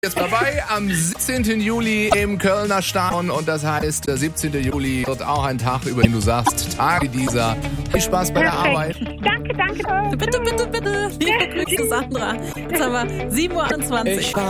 Jetzt dabei am 17. Juli im Kölner Stadion und das heißt, der 17. Juli wird auch ein Tag, über den du sagst, Tag wie dieser. Viel Spaß bei der Arbeit. Danke. Bitte. Liebe Grüße, Sandra. Jetzt haben wir 7:21 Uhr.